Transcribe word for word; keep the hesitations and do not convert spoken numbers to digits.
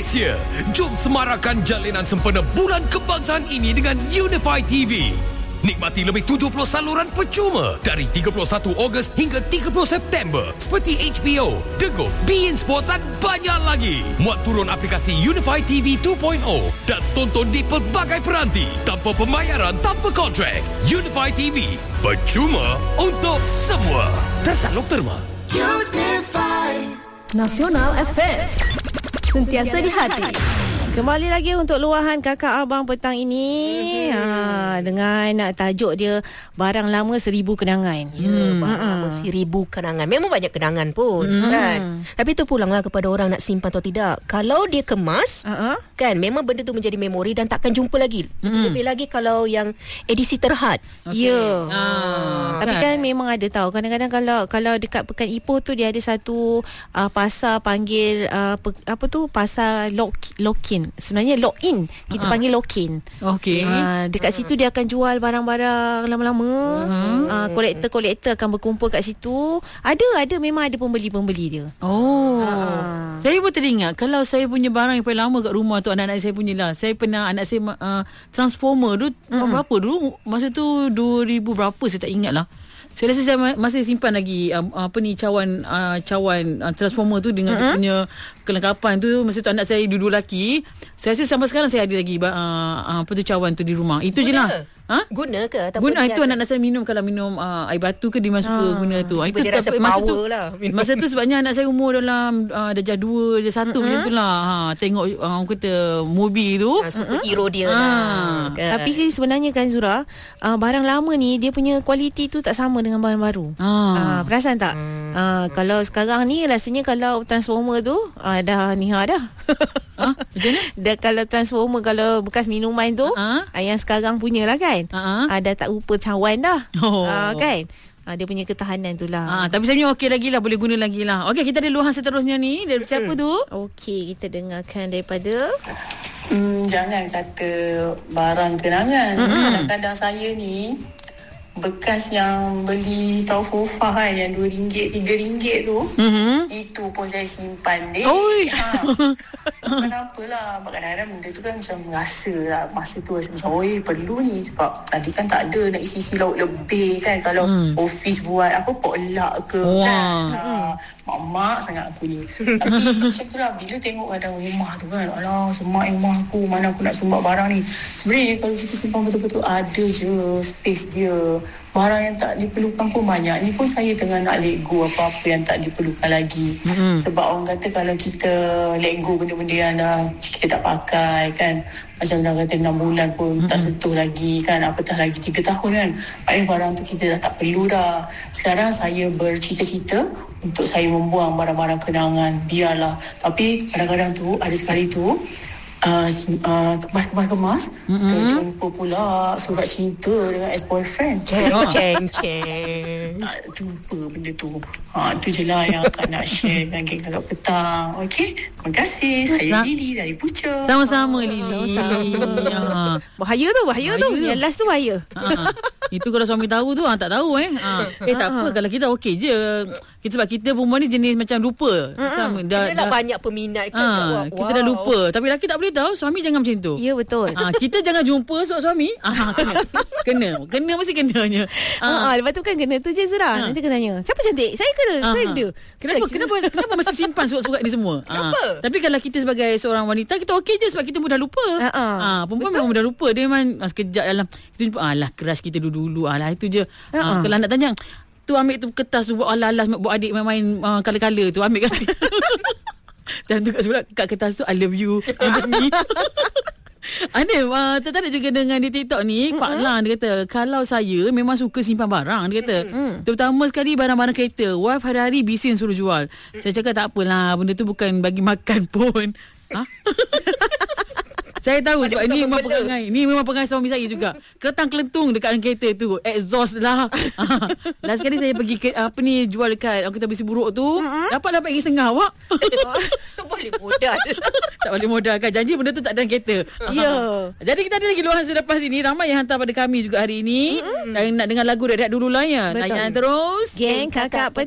Malaysia. Jom semarakkan jalinan sempena Bulan Kebangsaan ini dengan Unify T V. Nikmati lebih tujuh puluh saluran percuma dari tiga puluh satu Ogos hingga tiga puluh September seperti H B O, Dego, beIN Sports dan banyak lagi. Muat turun aplikasi Unify T V dua titik kosong dan tonton di pelbagai peranti tanpa pembayaran, tanpa kontrak. Unify T V, percuma untuk semua. Tertaluk terma. Unify Nasional F M, sentiasa di hati. Kembali lagi untuk luahan kakak abang petang ini, mm-hmm. ha, dengan tajuk dia Barang Lama Seribu Kenangan. Ya, mm. Barang Lama Seribu Kenangan. Memang banyak kenangan pun, mm. kan? Tapi terpulanglah kepada orang nak simpan atau tidak. Kalau dia kemas, uh-huh. kan, memang benda tu menjadi memori dan takkan jumpa lagi. Mm. Lebih lagi kalau yang edisi terhad. Okay. Ya. Ah, Tapi kan, kan memang ada tahu. Kadang-kadang kalau kalau dekat Pekan Ipoh tu dia ada satu uh, pasar panggil uh, pe, apa tu pasar lock, lock-in. Sebenarnya lock-in. Kita uh-huh. panggil lock-in. Okey. Uh, dekat uh-huh. situ dia akan jual barang-barang lama-lama. Uh-huh. Uh, kolektor-kolektor akan berkumpul kat situ. Ada, ada memang ada pembeli-pembeli dia. Oh. Uh-huh. Saya pun teringat kalau saya punya barang yang paling lama kat rumah tu, anak-anak saya punya lah. Saya pernah anak saya uh, Transformer tu uh-huh. berapa dulu? Masa tu dua ribu berapa saya tak ingat lah. Saya rasa saya masih simpan lagi uh, apa ni cawan uh, cawan uh, Transformer tu dengan uh-huh. punya kelengkapan tu. Masa tu anak saya dua-dua lelaki. Saya rasa sampai sekarang saya ada lagi uh, uh, apa tu cawan tu di rumah. Itu je lah. Ha? Guna ke? Guna itu anak-anak saya minum. Kalau minum uh, air batu ke dia memang suka ha. guna tu. Itu rasa masa power tu, lah. Masa tu sebabnya anak saya umur dalam uh, darjah dua, darjah satu macam tu lah. Ha, tengok uh, orang kata movie tu. Ha, superhero dia ha. lah. Kan. Tapi sebenarnya kan Zura, uh, barang lama ni dia punya kualiti tu tak sama dengan barang baru. Ha. Uh, perasan tak? Hmm. Uh, kalau sekarang ni rasanya kalau Transformer tu uh, dah niha dah. Ha? Macam mana? Dah kalau Transformer, kalau bekas minuman tu uh-huh. uh, yang sekarang punya lah kan. Uh-huh. Uh, dah tak rupa cawan dah. Oh. Uh, kan? Uh, dia punya ketahanan tu lah. Ah, tapi sebenarnya okey lagi lah. Boleh guna lagi lah. Okey, kita ada luahan seterusnya ni. Dari siapa tu? Okey, kita dengarkan daripada... Hmm, jangan kata barang kenangan. Mm-hmm. Kadang-kadang saya ni bekas yang beli tahu fufah kan, yang dua ringgit, tiga ringgit tu, mm-hmm. itu pun saya simpan deh. Ha. Kenapalah? Kadang-kadang benda tu kan macam rasa lah, masa tu rasa macam, oi perlu ni, sebab tadi kan tak ada nak isi-isi lauk lebih kan, kalau mm. office buat apa potluck ke wow. kan. Ha. Mak-mak sangat aku ni. Tapi macam tu lah, bila tengok kadang rumah tu kan, alah semak rumah aku, mana aku nak sumbak barang ni. Sebenarnya kalau kita simpan betul-betul ada je space dia. Barang yang tak diperlukan pun banyak. Ni pun saya tengah nak let go apa-apa yang tak diperlukan lagi. Mm-hmm. Sebab orang kata kalau kita let go benda-benda yang dah kita tak pakai kan, macam dah kata enam bulan pun mm-hmm. tak sentuh lagi kan, apatah lagi tiga tahun kan, maknanya barang tu kita dah tak perlu dah. Sekarang saya bercita-cita untuk saya membuang barang-barang kenangan, biarlah. Tapi kadang-kadang tu ada sekali tu Uh, uh, kemas-kemas-kemas mm-hmm. terjumpa pula surat cinta dengan ex-boyfriend. Ceng ceng ceng. Tak jumpa benda tu. Ha, tu je lah yang akan nak share dengan geng kakak petang. Okey, terima kasih. Saya Sa- Lily dari Puchong. Sama-sama Lily. Sama-sama. Bahaya tu, bahaya, bahaya tu. tu. Yang last tu bahaya. Ha. Itu kalau suami tahu tu ha, tak tahu eh. Ha. Eh tak apa, kalau kita okey je. Kita sebab kita perempuan ni jenis macam lupa. Macam dah, dah banyak peminat kan. Ha, wow. Kita dah lupa. Tapi lelaki tak boleh tahu. Suami jangan macam tu. Ya betul. Ha, kita jangan jumpa suami. Ah, kena. Kena. Kena mesti kenanya. Ha, ha, lepas tu kan kena tu je Zura. Ha. Nanti kena tanya, siapa cantik? Saya ke? Ha. Saya dia. Kenapa saya, kenapa kenapa mesti simpan surat-surat ni semua? Kenapa? Ha. Tapi kalau kita sebagai seorang wanita, kita okey je sebab kita mudah lupa. Ha, ha. ha perempuan memang mudah lupa. Dia memang sekejap dalam kita jumpa, alah crush kita dulu-dulu. Alah itu je. Ha. Ha. Kalau nak tanya, tu ambil tu kertas tu buat alas-alas buat adik main-main uh, kala-kala tu ambil kan. Dan tu kat sebelah kat kertas tu I love you. Ada uh, tertarik juga dengan di TikTok ni. Mm-hmm. Pak Lang dia kata kalau saya memang suka simpan barang, dia kata mm-hmm. terutama sekali barang-barang kereta. Wife hari-hari bising suruh jual. Mm. Saya cakap tak apalah, benda tu bukan bagi makan pun. Ha? Saya tahu sebab ini memang perangai. Ini memang perangai suami saya juga. Keletang kelentung dekat dalam kereta tu. Exhaust lah. Last sekali saya pergi ke, apa ni jual dekat orang kata besi buruk tu. Mm-hmm. Dapat dapat ringgit setengah awak. Tak boleh modal. Tak boleh modal kan. Janji benda tu tak ada dalam kereta. Ya. Yeah. Jadi kita ada lagi luahan selepas ini. Ramai yang hantar pada kami juga hari ini. Mm-hmm. Dan nak dengar lagu rehat dulu lah ya. Layan terus. Geng Kakak Petang.